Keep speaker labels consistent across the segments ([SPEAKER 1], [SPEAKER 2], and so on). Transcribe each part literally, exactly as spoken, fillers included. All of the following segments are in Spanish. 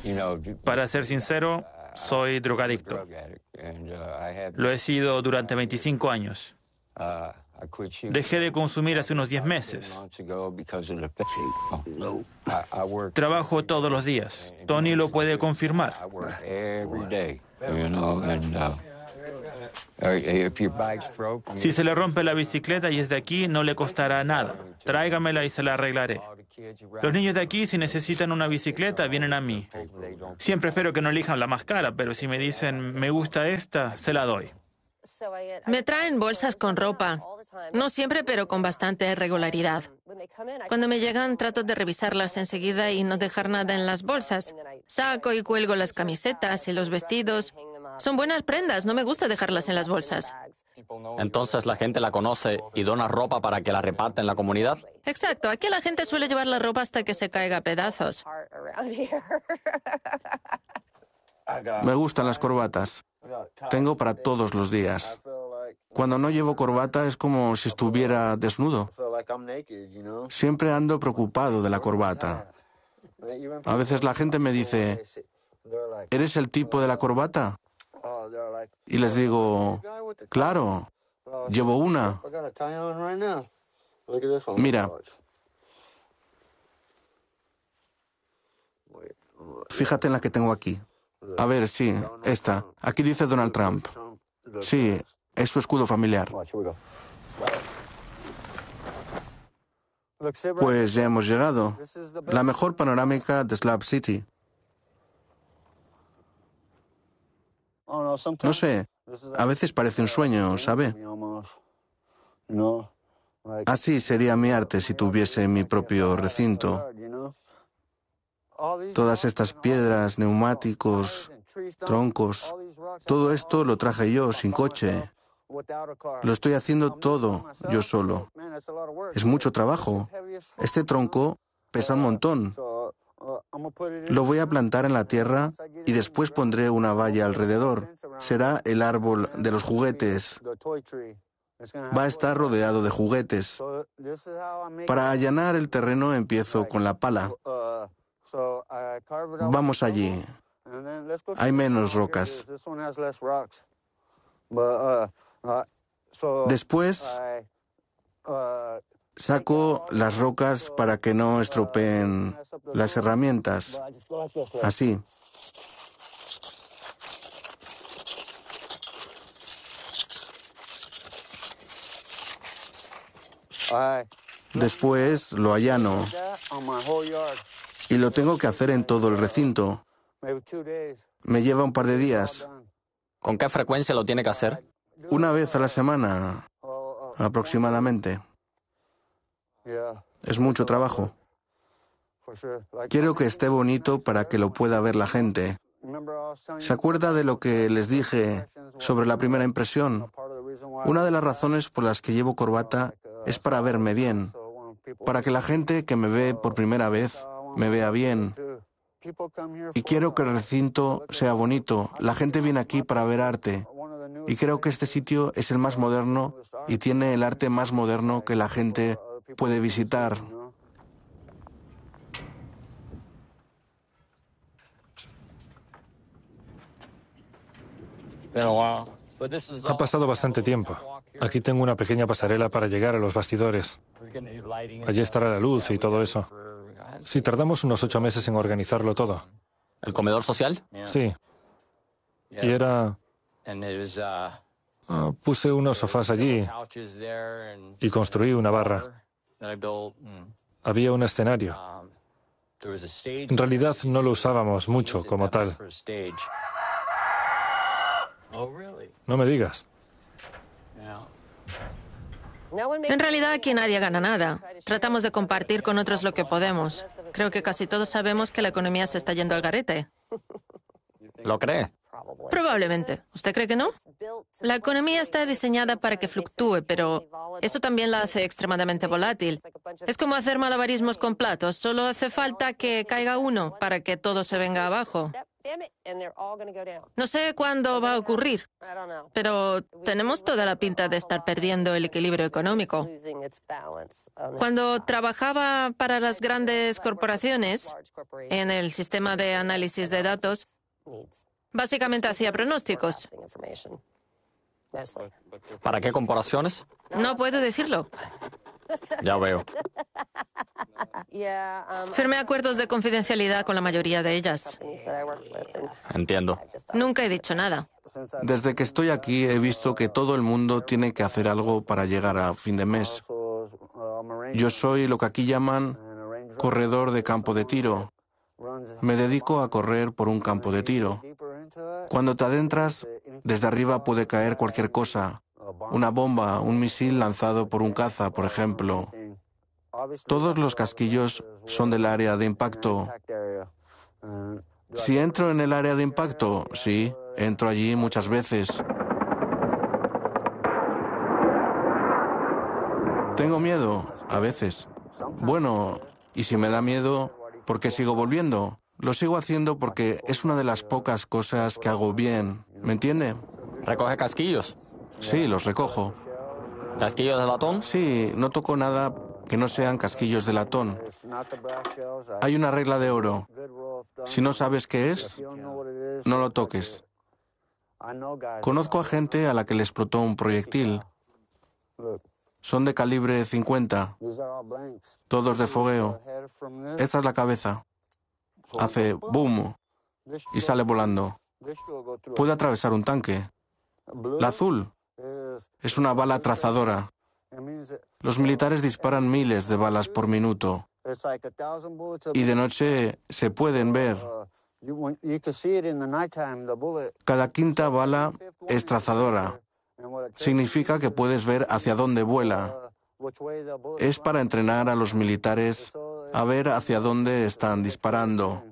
[SPEAKER 1] Para ser sincero, soy drogadicto. Lo he sido durante veinticinco años. Dejé de consumir hace unos diez meses. Trabajo todos los días. Tony lo puede confirmar. Si se le rompe la bicicleta y es de aquí, no le costará nada. Tráigamela y se la arreglaré. Los niños de aquí, si necesitan una bicicleta, vienen a mí. Siempre espero que no elijan la más cara, pero si me dicen, me gusta esta, se la doy.
[SPEAKER 2] Me traen bolsas con ropa. No siempre, pero con bastante regularidad. Cuando me llegan, trato de revisarlas enseguida y no dejar nada en las bolsas. Saco y cuelgo las camisetas y los vestidos. Son buenas prendas, no me gusta dejarlas en las bolsas.
[SPEAKER 3] Entonces la gente la conoce y dona ropa para que la reparta en la comunidad.
[SPEAKER 2] Exacto, aquí la gente suele llevar la ropa hasta que se caiga a pedazos.
[SPEAKER 4] Me gustan las corbatas. Tengo para todos los días. Cuando no llevo corbata es como si estuviera desnudo. Siempre ando preocupado de la corbata. A veces la gente me dice, ¿eres el tipo de la corbata? Y les digo, claro, llevo una. Mira. Fíjate en la que tengo aquí. A ver, sí, esta. Aquí dice Donald Trump. Sí, es su escudo familiar. Pues ya hemos llegado. La mejor panorámica de Slab City. No sé, a veces parece un sueño, ¿sabe? Así sería mi arte si tuviese mi propio recinto. Todas estas piedras, neumáticos, troncos, todo esto lo traje yo sin coche. Lo estoy haciendo todo yo solo. Es mucho trabajo. Este tronco pesa un montón. Lo voy a plantar en la tierra y después pondré una valla alrededor. Será el árbol de los juguetes. Va a estar rodeado de juguetes. Para allanar el terreno empiezo con la pala. Vamos allí. Hay menos rocas. Después saco las rocas para que no estropeen las herramientas. Así. Después lo allano. Y lo tengo que hacer en todo el recinto. Me lleva un par de días.
[SPEAKER 3] ¿Con qué frecuencia lo tiene que hacer?
[SPEAKER 4] Una vez a la semana, aproximadamente. Es mucho trabajo. Quiero que esté bonito para que lo pueda ver la gente. ¿Se acuerda de lo que les dije sobre la primera impresión? Una de las razones por las que llevo corbata es para verme bien, para que la gente que me ve por primera vez me vea bien. Y quiero que el recinto sea bonito. La gente viene aquí para ver arte. Y creo que este sitio es el más moderno y tiene el arte más moderno que la gente puede visitar.
[SPEAKER 5] Ha pasado bastante tiempo. Aquí tengo una pequeña pasarela para llegar a los bastidores. Allí estará la luz y todo eso. Sí, tardamos unos ocho meses en organizarlo todo.
[SPEAKER 3] ¿El comedor social?
[SPEAKER 5] Sí. Y era... Uh, puse unos sofás allí y construí una barra. Había un escenario. En realidad no lo usábamos mucho como tal. No me digas.
[SPEAKER 2] En realidad aquí nadie gana nada. Tratamos de compartir con otros lo que podemos. Creo que casi todos sabemos que la economía se está yendo al garete.
[SPEAKER 3] ¿Lo cree?
[SPEAKER 2] Probablemente. ¿Usted cree que no? La economía está diseñada para que fluctúe, pero eso también la hace extremadamente volátil. Es como hacer malabarismos con platos. Solo hace falta que caiga uno para que todo se venga abajo. No sé cuándo va a ocurrir, pero tenemos toda la pinta de estar perdiendo el equilibrio económico. Cuando trabajaba para las grandes corporaciones en el sistema de análisis de datos, básicamente hacía pronósticos.
[SPEAKER 3] ¿Para qué corporaciones?
[SPEAKER 2] No puedo decirlo.
[SPEAKER 3] Ya veo.
[SPEAKER 2] Firmé acuerdos de confidencialidad con la mayoría de ellas.
[SPEAKER 3] Entiendo.
[SPEAKER 2] Nunca he dicho nada.
[SPEAKER 4] Desde que estoy aquí he visto que todo el mundo tiene que hacer algo para llegar a fin de mes. Yo soy lo que aquí llaman corredor de campo de tiro. Me dedico a correr por un campo de tiro. Cuando te adentras, desde arriba puede caer cualquier cosa. Una bomba, un misil lanzado por un caza, por ejemplo. Todos los casquillos son del área de impacto. Si entro en el área de impacto, sí, entro allí muchas veces. Tengo miedo, a veces. Bueno, y si me da miedo, ¿por qué sigo volviendo? Lo sigo haciendo porque es una de las pocas cosas que hago bien. ¿Me entiende?
[SPEAKER 3] ¿Recoge casquillos?
[SPEAKER 4] Sí, los recojo.
[SPEAKER 3] ¿Casquillos de latón?
[SPEAKER 4] Sí, no toco nada que no sean casquillos de latón. Hay una regla de oro. Si no sabes qué es, no lo toques. Conozco a gente a la que le explotó un proyectil. Son de calibre cincuenta. Todos de fogueo. Esta es la cabeza. Hace boom y sale volando. Puede atravesar un tanque. La azul es una bala trazadora. Los militares disparan miles de balas por minuto. Y de noche se pueden ver. Cada quinta bala es trazadora. Significa que puedes ver hacia dónde vuela. Es para entrenar a los militares a ver hacia dónde están disparando.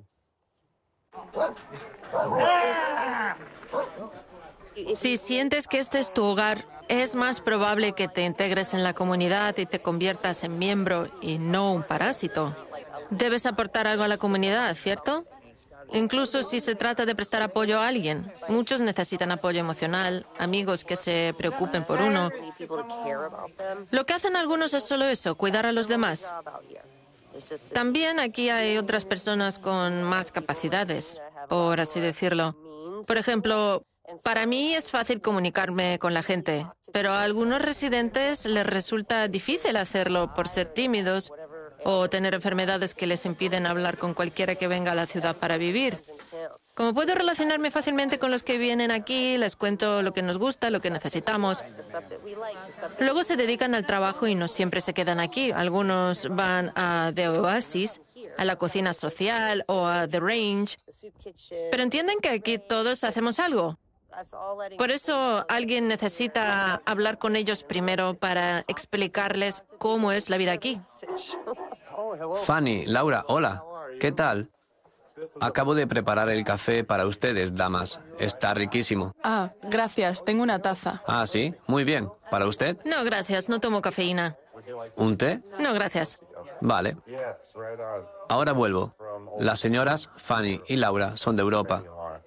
[SPEAKER 2] Si sientes que este es tu hogar, es más probable que te integres en la comunidad y te conviertas en miembro y no un parásito. Debes aportar algo a la comunidad, ¿cierto? Incluso si se trata de prestar apoyo a alguien. Muchos necesitan apoyo emocional, amigos que se preocupen por uno. Lo que hacen algunos es solo eso, cuidar a los demás. También aquí hay otras personas con más capacidades, por así decirlo. Por ejemplo, para mí es fácil comunicarme con la gente, pero a algunos residentes les resulta difícil hacerlo por ser tímidos o tener enfermedades que les impiden hablar con cualquiera que venga a la ciudad para vivir. Como puedo relacionarme fácilmente con los que vienen aquí, les cuento lo que nos gusta, lo que necesitamos. Luego se dedican al trabajo y no siempre se quedan aquí. Algunos van a The Oasis, a la cocina social o a The Range. Pero entienden que aquí todos hacemos algo. Por eso alguien necesita hablar con ellos primero para explicarles cómo es la vida aquí.
[SPEAKER 6] Fanny, Laura, hola. ¿Qué tal? Acabo de preparar el café para ustedes, damas. Está riquísimo.
[SPEAKER 7] Ah, gracias. Tengo una taza.
[SPEAKER 6] Ah, ¿sí? Muy bien. ¿Para usted?
[SPEAKER 2] No, gracias. No tomo cafeína.
[SPEAKER 6] ¿Un té?
[SPEAKER 2] No, gracias.
[SPEAKER 6] Vale. Ahora vuelvo. Las señoras Fanny y Laura son de Europa.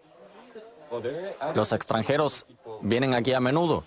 [SPEAKER 3] ¿Los extranjeros vienen aquí a menudo?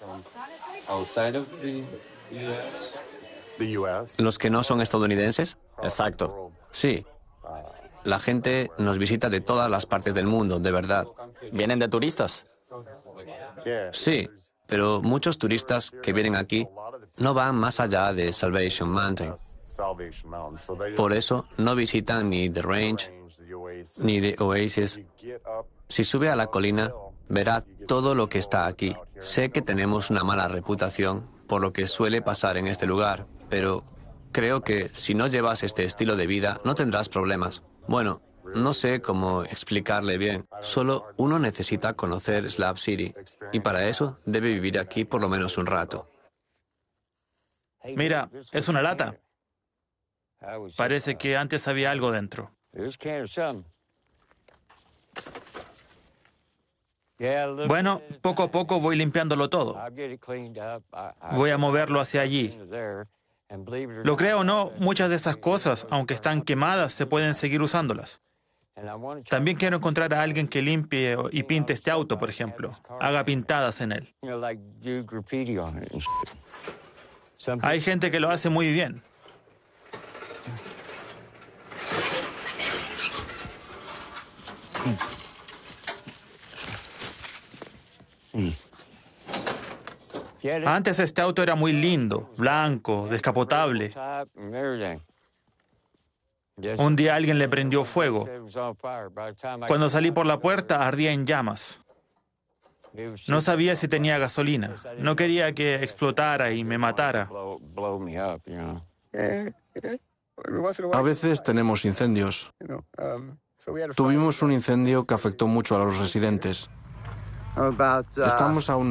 [SPEAKER 6] ¿Los que no son estadounidenses?
[SPEAKER 3] Exacto.
[SPEAKER 6] Sí. La gente nos visita de todas las partes del mundo, de verdad.
[SPEAKER 3] ¿Vienen de turistas?
[SPEAKER 6] Sí, pero muchos turistas que vienen aquí no van más allá de Salvation Mountain. Por eso no visitan ni The Range ni The Oasis. Si sube a la colina, verá todo lo que está aquí. Sé que tenemos una mala reputación por lo que suele pasar en este lugar, pero creo que si no llevas este estilo de vida no tendrás problemas. Bueno, no sé cómo explicarle bien. Solo uno necesita conocer Slab City y para eso debe vivir aquí por lo menos un rato.
[SPEAKER 1] Mira, es una lata. Parece que antes había algo dentro. Bueno, poco a poco voy limpiándolo todo. Voy a moverlo hacia allí. Lo creo o no, muchas de esas cosas, aunque están quemadas, se pueden seguir usándolas. También quiero encontrar a alguien que limpie y pinte este auto, por ejemplo. Haga pintadas en él. Hay gente que lo hace muy bien. Antes este auto era muy lindo, blanco, descapotable. Un día alguien le prendió fuego. Cuando salí por la puerta, ardía en llamas. No sabía si tenía gasolina. No quería que explotara y me matara.
[SPEAKER 4] A veces tenemos incendios. Tuvimos un incendio que afectó mucho a los residentes. Estamos aún